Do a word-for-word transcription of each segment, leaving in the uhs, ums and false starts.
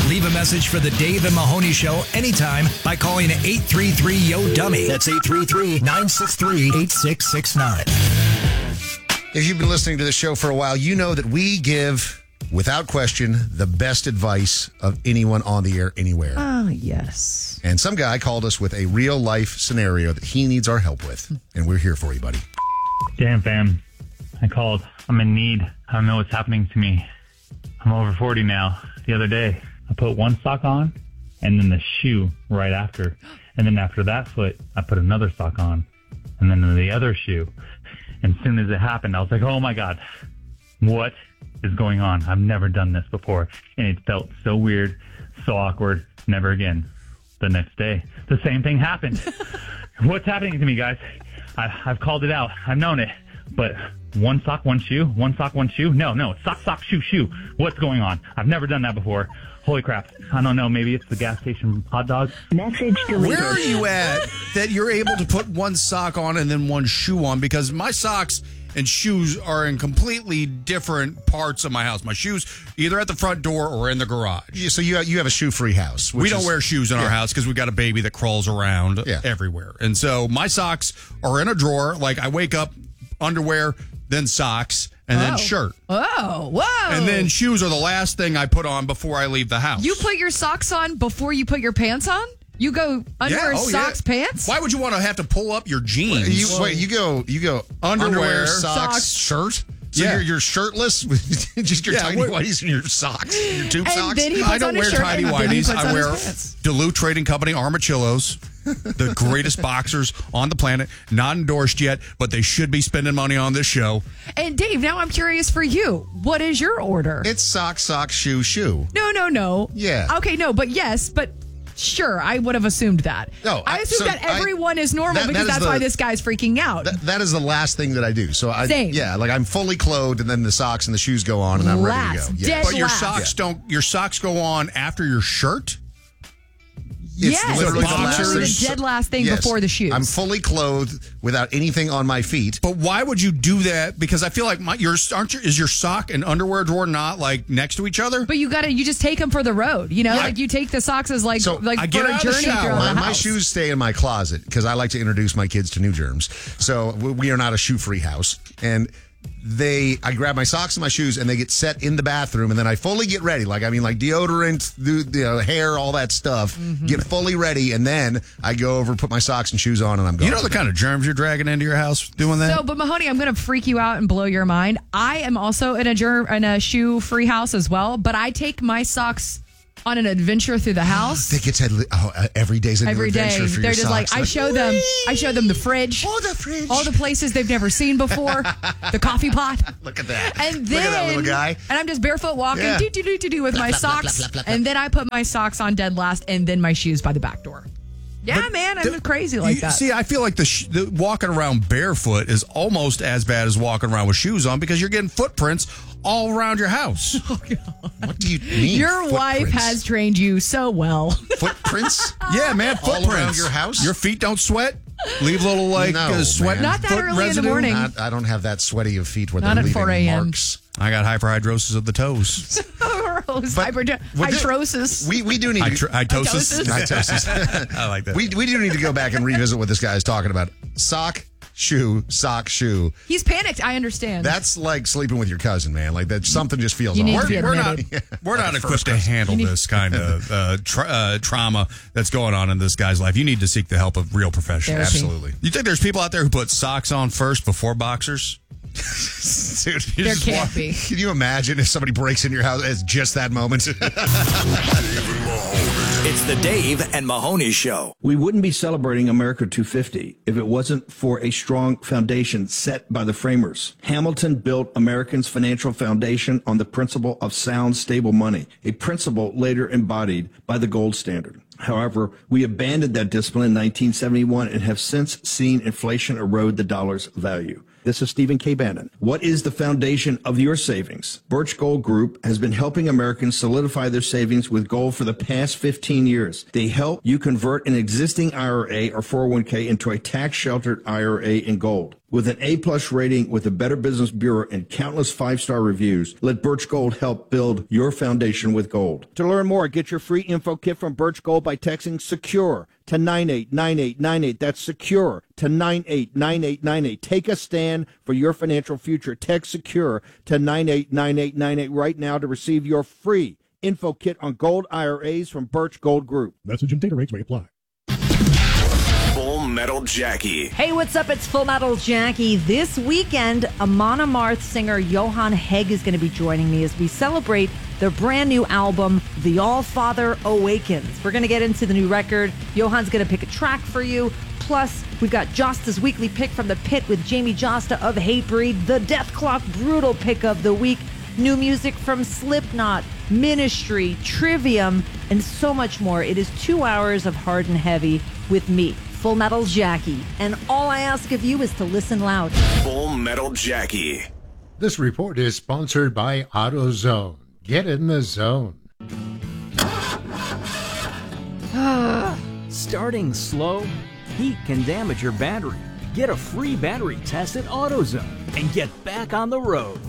Leave a message for the Dave and Mahoney Show anytime by calling eight three three, Y O, dummy. That's eight three three, nine six three, eight six six nine. If you've been listening to the show for a while, you know that we give, without question, the best advice of anyone on the air anywhere. Oh, yes. And some guy called us with a real-life scenario that he needs our help with. And we're here for you, buddy. Damn, fam. I called. I'm in need. I don't know what's happening to me. I'm over forty now. The other day, I put one sock on and then the shoe right after. And then after that foot, I put another sock on and then the other shoe. And as soon as it happened, I was like, oh my God, what is going on? I've never done this before. And it felt so weird, so awkward. Never again. The next day, the same thing happened. What's happening to me, guys? I, I've called it out. I've known it. But one sock, one shoe, one sock, one shoe. No, no, sock, sock, shoe, shoe. What's going on? I've never done that before. Holy crap. I don't know. Maybe it's the gas station hot dog. Message deleted. Where are you at that you're able to put one sock on and then one shoe on? Because my socks and shoes are in completely different parts of my house. My shoes either at the front door or in the garage. Yeah, so you have, you have a shoe-free house. We don't is, wear shoes in yeah. our house because we've got a baby that crawls around yeah. everywhere. And so my socks are in a drawer. Like I wake up, underwear, then socks, and oh. then shirt. Oh, whoa. And then shoes are the last thing I put on before I leave the house. You put your socks on before you put your pants on? You go underwear, yeah, oh, socks, yeah. pants? Why would you want to have to pull up your jeans? Wait, you, wait, you go you go Underwear, underwear, socks, socks. shirt? So Yeah. you're, you're shirtless with just your Yeah, tiny what- whities and your socks, your tube And socks? then he puts I don't on his wear shirt tidy and then he whities. puts I on wear his pants. Duluth Trading Company Armachillos, the greatest boxers on the planet. Not endorsed yet, but they should be spending money on this show. And Dave, now I'm curious for you. What is your order? It's sock, sock, shoe, shoe. no, no, no. Yeah. Okay, no, but yes, but sure, I would have assumed that. No, I I- assumed so that I- everyone is normal that- that because is that's the- why this guy's freaking out. That, that is the last thing that I do. So I, Same. yeah, like I'm fully clothed, and then the socks and the shoes go on, and I'm ready Last. to go. Dead But your last. socks don't. Your socks go on after your shirt. yes, literally it's the last literally thing. the dead last thing Yes. before the shoes. I'm fully clothed without anything on my feet. But why would you do that? Because I feel like my your aren't your, is your sock and underwear drawer not like next to each other? But you gotta, you just take them for the road. You know, Yeah. like you take the socks as like, So, like I for get a out of the journey shower. throughout My, the my house. shoes stay in my closet because I like to introduce my kids to new germs. So we we are not a shoe-free house. And they, I grab my socks and my shoes, and they get set in the bathroom, and then I fully get ready. Like, I mean, like deodorant, the, the hair, all that stuff. Mm-hmm. Get fully ready, and then I go over, put my socks and shoes on, and I'm going. You know the kind of germs you're dragging into your house doing that? So, but Mahoney, I'm going to freak you out and blow your mind. I am also in a germ in a shoe free house as well, but I take my socks on an adventure through the house. They get to oh, uh, every day's a new Every day, adventure for they're your just socks. like I show them. I show them the fridge, Oh, the fridge. all the places they've never seen before, the coffee pot. Look at that. And Look then, at that little guy. and I'm just barefoot walking, Yeah. do do do do do with my Blah, blah, socks, blah, blah, blah, blah. and then I put my socks on dead last, and then my shoes by the back door. Yeah, But man, I'm the- crazy like you- that. See, I feel like the, sh- the walking around barefoot is almost as bad as walking around with shoes on because you're getting footprints all around your house. What do you mean? Your wife footprints? has trained you so well. footprints. Yeah, man, All footprints around your house? Your feet don't sweat. Leave little like No, uh, sweat. man. Not that foot early in the residue? morning. Not, I don't have that sweaty of feet where Not they're at leaving four a.m. marks. I got hyperhidrosis of the toes. Gross. But- Hyper- well, hydrosis. We we do need to Hydro- Hitosis. Mitosis. I like that. we we do need to go back and revisit what this guy is talking about. Sock, shoe, sock, shoe. He's panicked. I understand. That's like sleeping with your cousin, man. Like that, something just feels You need off. to be we're, we're not admitted. we're not equipped to handle this kind of uh, tra- uh, trauma that's going on in this guy's life. You need to seek the help of real professionals. Therapy. Absolutely, You think there's people out there who put socks on first before boxers? dude. you There just can't walk- be. Can you imagine if somebody breaks in your house? It's just that moment. It's the Dave and Mahoney Show. We wouldn't be celebrating America two fifty if it wasn't for a strong foundation set by the framers. Hamilton built Americans' financial foundation on the principle of sound, stable money, a principle later embodied by the gold standard. However, we abandoned that discipline in nineteen seventy-one and have since seen inflation erode the dollar's value. This is Stephen K. Bannon. What is the foundation of your savings? Birch Gold Group has been helping Americans solidify their savings with gold for the past fifteen years. They help you convert an existing I R A or four oh one k into a tax-sheltered I R A in gold. With an A-plus rating with the Better Business Bureau and countless five-star reviews, let Birch Gold help build your foundation with gold. To learn more, get your free info kit from Birch Gold by texting SECURE to nine eight nine eight nine eight. That's SECURE to nine eight nine eight nine eight. Take a stand for your financial future. Text SECURE to nine eight nine eight nine eight right now to receive your free info kit on gold I R As from Birch Gold Group. Message and data rates may apply. Full Metal Jackie. Hey, what's up? It's Full Metal Jackie. This weekend, Amon Amarth singer Johan Hegg is going to be joining me as we celebrate their brand new album, The All-Father Awakens. We're going to get into the new record. Johan's going to pick a track for you. Plus, we've got Josta's weekly pick from the pit with Jamie Josta of Hatebreed, the Death Clock Brutal pick of the week, new music from Slipknot, Ministry, Trivium, and so much more. It is two hours of hard and heavy with me, Full Metal Jackie. And all I ask of you is to listen loud. Full Metal Jackie. This report is sponsored by AutoZone. Get in the zone. Starting slow? Heat can damage your battery. Get a free battery test at AutoZone and get back on the road.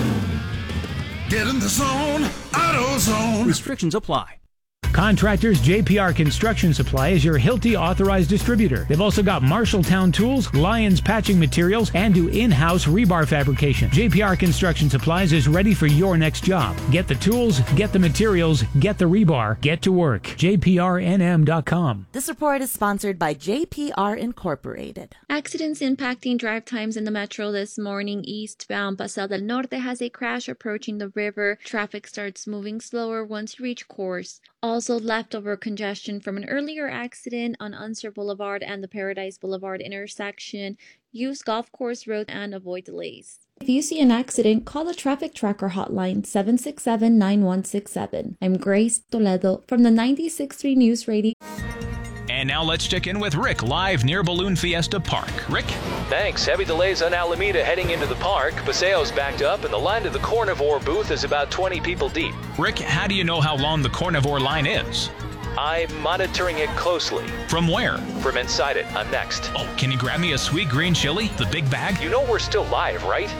Get in the zone. AutoZone. Restrictions apply. Contractors J P R Construction Supply is your Hilti authorized distributor. They've also got Marshalltown Tools, Lyons Patching Materials, and do in-house rebar fabrication. J P R Construction Supplies is ready for your next job. Get the tools, get the materials, get the rebar, get to work. J P R N M dot com. This report is sponsored by J P R Incorporated. Accidents impacting drive times in the metro this morning. Eastbound Paseo del Norte has a crash approaching the river. Traffic starts moving slower once you reach course. Also, leftover congestion from an earlier accident on Unser Boulevard and the Paradise Boulevard intersection. Use Golf Course Road and avoid delays. If you see an accident, call the Traffic Tracker hotline seven six seven, nine one six seven. I'm Grace Toledo from the ninety-six point three News Radio. And now let's check in with Rick live near Balloon Fiesta Park. Rick? Thanks. Heavy delays on Alameda heading into the park. Paseo's backed up, and the line to the Carnivore booth is about twenty people deep. Rick, how do you know how long the Carnivore line is? I'm monitoring it closely. From where? From inside it. I'm next. Oh, can you grab me a sweet green chili? The big bag? You know we're still live, right?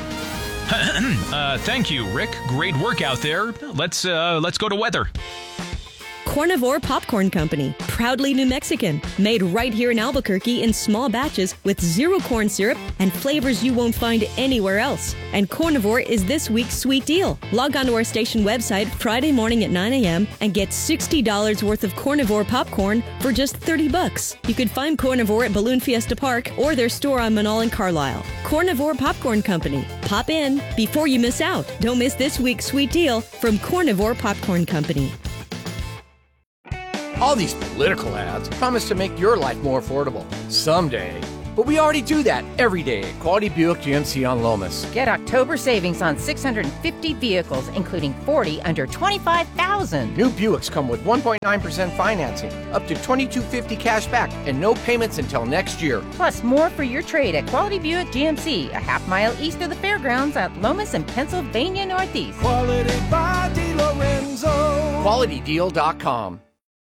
uh, thank you, Rick. Great work out there. Let's, uh, let's go to weather. Carnivore Popcorn Company, proudly New Mexican, made right here in Albuquerque in small batches with zero corn syrup and flavors you won't find anywhere else. And Carnivore is this week's sweet deal. Log on to our station website Friday morning at nine a.m. and get sixty dollars worth of Carnivore popcorn for just thirty bucks. You can find Carnivore at Balloon Fiesta Park or their store on Manal and Carlisle. Carnivore Popcorn Company. Pop in before you miss out. Don't miss this week's sweet deal from Carnivore Popcorn Company. All these political ads promise to make your life more affordable someday. But we already do that every day at Quality Buick G M C on Lomas. Get October savings on six hundred fifty vehicles, including forty under twenty-five thousand dollars. New Buicks come with one point nine percent financing, up to twenty-two fifty cash back, and no payments until next year. Plus, more for your trade at Quality Buick G M C, a half mile east of the fairgrounds at Lomas and Pennsylvania Northeast. Quality by DeLorenzo. Quality Deal dot com.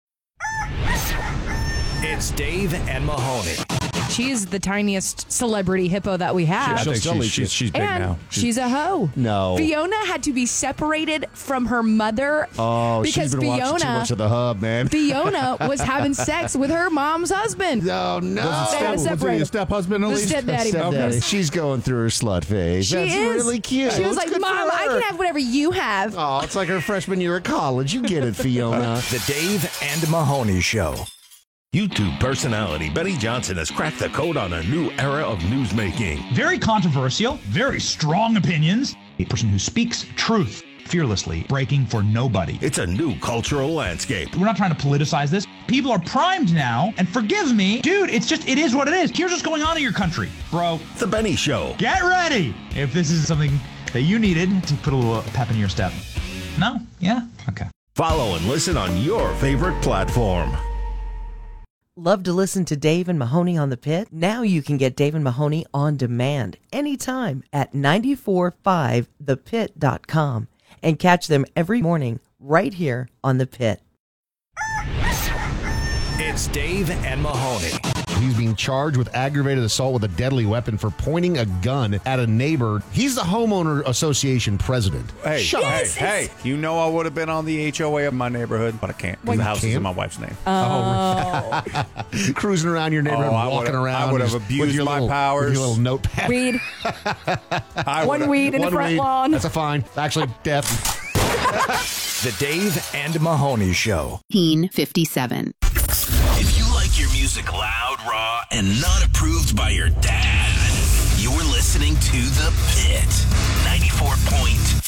It's Dave and Mahoney. She's the tiniest celebrity hippo that we have. She'll still she's, she's, she's big and now. She's, she's a hoe. No. Fiona had to be separated from her mother oh, because she's been Fiona, watching too much of the hub, man. Fiona was having sex with her mom's husband. No, no. They had to separate. Was step husband at least? Stepdaddy. Stepdaddy. She's going through her slut phase. She That's is. really cute. She was It's like, Mom, I can have whatever you have. Oh, it's like her freshman year of college. You get it, Fiona. The Dave and Mahoney Show. YouTube personality Benny Johnson has cracked the code on a new era of newsmaking. Very controversial, very strong opinions. A person who speaks truth fearlessly, breaking for nobody. It's a new cultural landscape. We're not trying to politicize this. People are primed now, and forgive me, dude, it's just, it is what it is. Here's what's going on in your country, bro. The Benny Show. Get ready if this is something that you needed to put a little pep in your step. No? Yeah? Okay. Follow and listen on your favorite platform. Love to listen to Dave and Mahoney on the Pit? Now you can get Dave and Mahoney on demand anytime at nine four five the pit dot com and catch them every morning right here on the Pit. It's Dave and Mahoney. He's being charged with aggravated assault with a deadly weapon for pointing a gun at a neighbor. He's the homeowner association president. Hey, Shut hey, up. hey, you know I would have been on the H O A of my neighborhood, but I can't. 'cause Wait, the you house is can't? in my wife's name. Oh. Cruising around your neighborhood, Oh, I walking would've- around. I would have just abused with your my little, powers. With your little notepad. Weed. I One would've- weed in the One front weed. lawn. That's a fine. Actually, death. The Dave and Mahoney Show. Teen fifty-seven. If you like your music loud, raw, and not approved by your dad, you're listening to The Pit. ninety-four point